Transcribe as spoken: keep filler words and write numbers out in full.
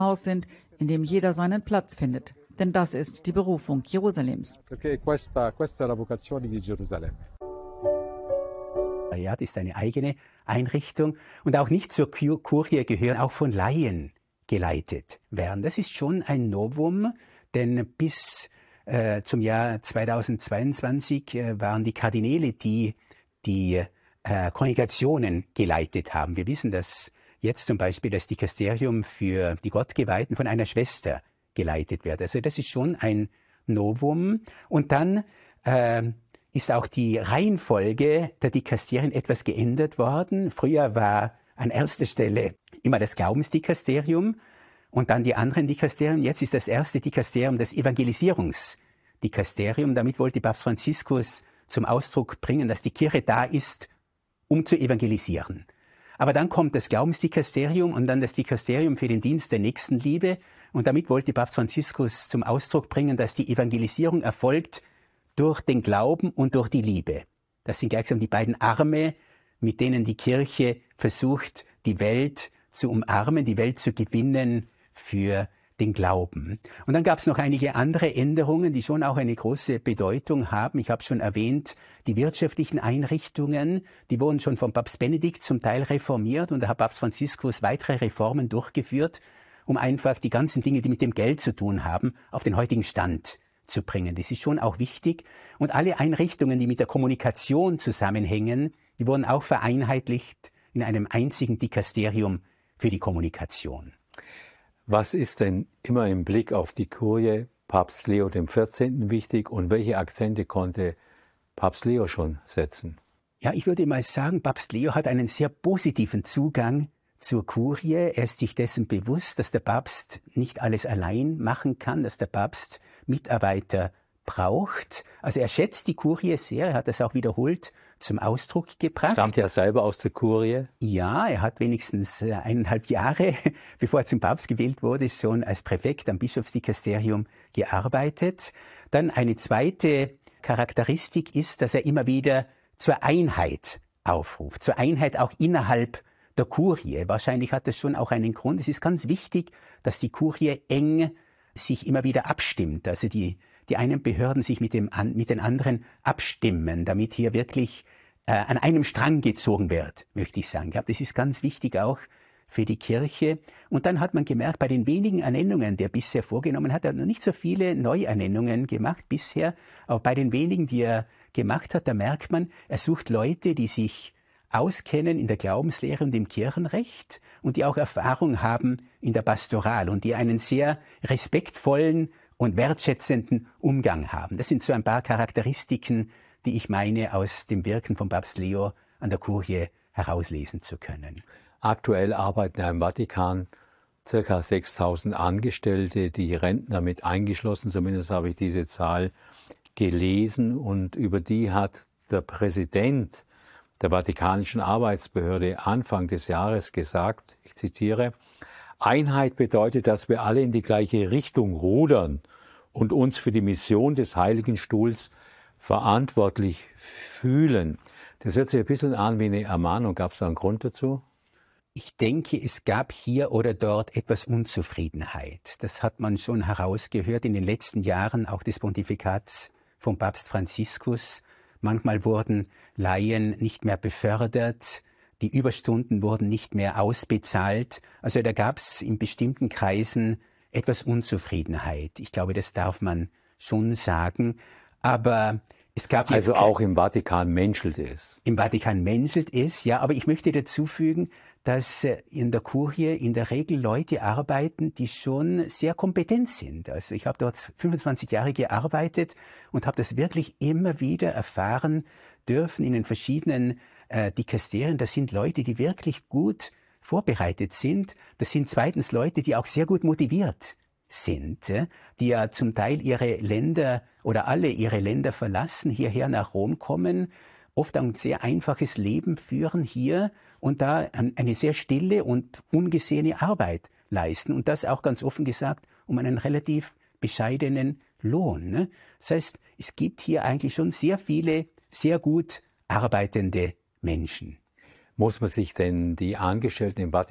Haus sind, in dem jeder seinen Platz findet. Denn das ist die Berufung Jerusalems. Ja, das ist eine eigene Einrichtung. Und auch nicht zur Kurie gehören auch von Laien geleitet werden. Das ist schon ein Novum, denn bis äh, zum Jahr zweitausendzweiundzwanzig äh, waren die Kardinäle, die die äh, Kongregationen geleitet haben. Wir wissen, dass jetzt zum Beispiel das Dikasterium für die Gottgeweihten von einer Schwester geleitet wird. Also das ist schon ein Novum. Und dann äh, ist auch die Reihenfolge der Dikasterien etwas geändert worden. Früher war an erster Stelle immer das Glaubensdikasterium und dann die anderen Dikasterien. Jetzt ist das erste Dikasterium das Evangelisierungsdikasterium. Damit wollte Papst Franziskus zum Ausdruck bringen, dass die Kirche da ist, um zu evangelisieren. Aber dann kommt das Glaubensdikasterium und dann das Dikasterium für den Dienst der Nächstenliebe. Und damit wollte Papst Franziskus zum Ausdruck bringen, dass die Evangelisierung erfolgt durch den Glauben und durch die Liebe. Das sind gleichsam die beiden Arme, mit denen die Kirche versucht, die Welt zu umarmen, die Welt zu gewinnen für den Glauben. Und dann gab es noch einige andere Änderungen, die schon auch eine große Bedeutung haben. Ich habe schon erwähnt, die wirtschaftlichen Einrichtungen, die wurden schon von Papst Benedikt zum Teil reformiert und da hat Papst Franziskus weitere Reformen durchgeführt, um einfach die ganzen Dinge, die mit dem Geld zu tun haben, auf den heutigen Stand zu bringen. Das ist schon auch wichtig. Und alle Einrichtungen, die mit der Kommunikation zusammenhängen, die wurden auch vereinheitlicht in einem einzigen Dikasterium für die Kommunikation. Was ist denn immer im Blick auf die Kurie Papst Leo der vierzehnte. wichtig und welche Akzente konnte Papst Leo schon setzen? Ja, ich würde mal sagen, Papst Leo hat einen sehr positiven Zugang zur Kurie. Er ist sich dessen bewusst, dass der Papst nicht alles allein machen kann, dass der Papst Mitarbeiter braucht. Also er schätzt die Kurie sehr, er hat das auch wiederholt zum Ausdruck gebracht. Stammt er selber aus der Kurie? Ja, er hat wenigstens eineinhalb Jahre, bevor er zum Papst gewählt wurde, schon als Präfekt am Bischofsdikasterium gearbeitet. Dann eine zweite Charakteristik ist, dass er immer wieder zur Einheit aufruft, zur Einheit auch innerhalb der Kurie. Wahrscheinlich hat das schon auch einen Grund. Es ist ganz wichtig, dass die Kurie eng sich immer wieder abstimmt. Also die, die einen Behörden sich mit, dem, mit den anderen abstimmen, damit hier wirklich äh, an einem Strang gezogen wird, möchte ich sagen. Ich glaube, das ist ganz wichtig auch für die Kirche. Und dann hat man gemerkt, bei den wenigen Ernennungen, die er bisher vorgenommen hat, er hat noch nicht so viele Neuernennungen gemacht bisher, aber bei den wenigen, die er gemacht hat, da merkt man, er sucht Leute, die sich auskennen in der Glaubenslehre und im Kirchenrecht und die auch Erfahrung haben in der Pastoral und die einen sehr respektvollen und wertschätzenden Umgang haben. Das sind so ein paar Charakteristiken, die ich meine, aus dem Wirken von Papst Leo an der Kurie herauslesen zu können. Aktuell arbeiten ja im Vatikan ca. sechstausend Angestellte, die Rentner mit eingeschlossen, zumindest habe ich diese Zahl gelesen, und über die hat der Präsident der Vatikanischen Arbeitsbehörde Anfang des Jahres gesagt, ich zitiere: Einheit bedeutet, dass wir alle in die gleiche Richtung rudern und uns für die Mission des Heiligen Stuhls verantwortlich fühlen. Das hört sich ein bisschen an wie eine Ermahnung. Gab es da einen Grund dazu? Ich denke, es gab hier oder dort etwas Unzufriedenheit. Das hat man schon herausgehört in den letzten Jahren, auch des Pontifikats von Papst Franziskus. Manchmal wurden Laien nicht mehr befördert, die Überstunden wurden nicht mehr ausbezahlt. Also da gab es in bestimmten Kreisen etwas Unzufriedenheit. Ich glaube, das darf man schon sagen. Aber es gab jetzt also auch im Vatikan menschelt es. Im Vatikan menschelt es, ja. Aber ich möchte dazu fügen, dass in der Kurie in der Regel Leute arbeiten, die schon sehr kompetent sind. Also ich habe dort fünfundzwanzig Jahre gearbeitet und habe das wirklich immer wieder erfahren dürfen in den verschiedenen äh, Dikasterien. Das sind Leute, die wirklich gut vorbereitet sind. Das sind zweitens Leute, die auch sehr gut motiviert sind, äh, die ja zum Teil ihre Länder oder alle ihre Länder verlassen, hierher nach Rom kommen, oft ein sehr einfaches Leben führen hier und da eine sehr stille und ungesehene Arbeit leisten. Und das auch ganz offen gesagt um einen relativ bescheidenen Lohn. Ne? Das heißt, es gibt hier eigentlich schon sehr viele, sehr gut arbeitende Menschen. Muss man sich denn die Angestellten im Vatikan